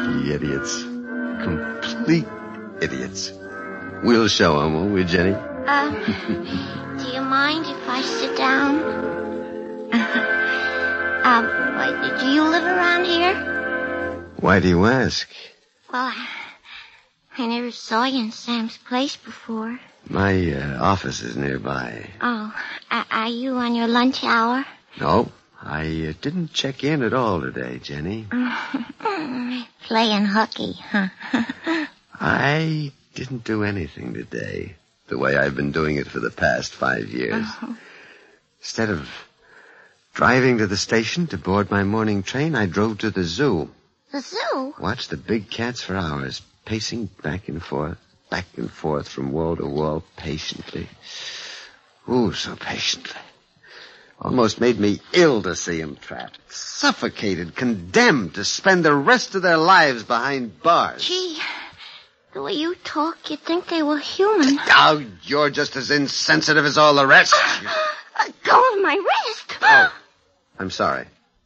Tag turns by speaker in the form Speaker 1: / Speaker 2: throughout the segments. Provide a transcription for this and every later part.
Speaker 1: Lucky idiots. Complete idiots. We'll show them, won't we, Jenny?
Speaker 2: Do you mind if I sit down? Do you live around here?
Speaker 1: Why do you ask?
Speaker 2: Well, I never saw you in Sam's place before.
Speaker 1: My office is nearby.
Speaker 2: Oh, are you on your lunch hour?
Speaker 1: No, I didn't check in at all today, Jenny.
Speaker 2: Playing hooky, huh?
Speaker 1: I didn't do anything today, the way I've been doing it for the past 5 years.
Speaker 2: Oh.
Speaker 1: Instead of driving to the station to board my morning train, I drove to the zoo.
Speaker 2: The zoo?
Speaker 1: Watched the big cats for hours, pacing back and forth from wall to wall patiently. Ooh, so patiently. Almost made me ill to see them trapped, suffocated, condemned to spend the rest of their lives behind bars.
Speaker 2: Gee, the way you talk, you'd think they were human.
Speaker 1: Oh, you're just as insensitive as all the rest.
Speaker 2: Let go of my wrist.
Speaker 1: Oh, I'm sorry.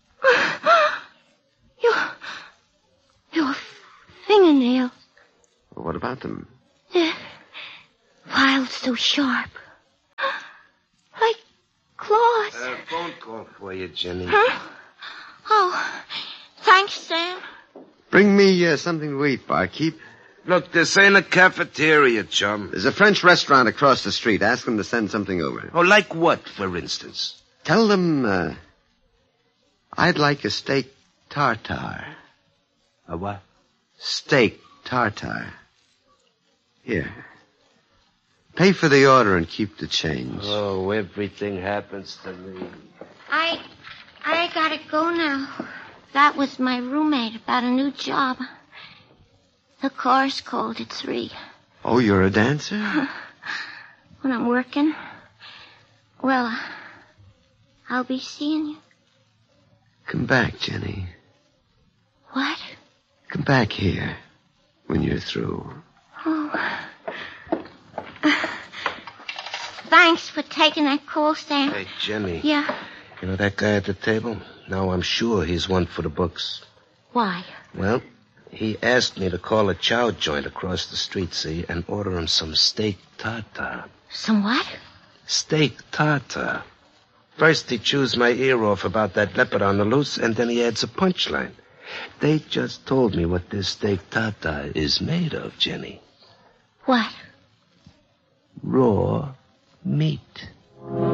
Speaker 2: Your fingernails.
Speaker 1: Well, what about them?
Speaker 2: They're filed so sharp. Like claws.
Speaker 3: Phone call for you, Jenny.
Speaker 2: Huh? Oh, thanks, Sam.
Speaker 1: Bring me something to eat, barkeep.
Speaker 3: Look, this ain't a cafeteria, chum.
Speaker 1: There's a French restaurant across the street. Ask them to send something over.
Speaker 3: Oh, like what, for instance?
Speaker 1: Tell them I'd like a steak tartare.
Speaker 3: A what?
Speaker 1: Steak tartare. Here. Pay for the order and keep the change.
Speaker 3: Oh, everything happens to me.
Speaker 2: I gotta go now. That was my roommate about a new job. The car's called at 3.
Speaker 1: Oh, you're a dancer?
Speaker 2: When I'm working. Well, I'll be seeing you.
Speaker 1: Come back, Jenny.
Speaker 2: What?
Speaker 1: Come back here when you're through.
Speaker 2: Oh. Thanks for taking that call, Sam.
Speaker 3: Hey, Jenny.
Speaker 2: Yeah.
Speaker 3: You know that guy at the table? Now I'm sure he's one for the books.
Speaker 2: Why?
Speaker 3: Well, he asked me to call a chow joint across the street, see, and order him some steak tartare.
Speaker 2: Some what?
Speaker 3: Steak tartare. First he chews my ear off about that leopard on the loose, and then he adds a punchline. They just told me what this steak tartare is made of, Jenny.
Speaker 2: What?
Speaker 3: Raw meat.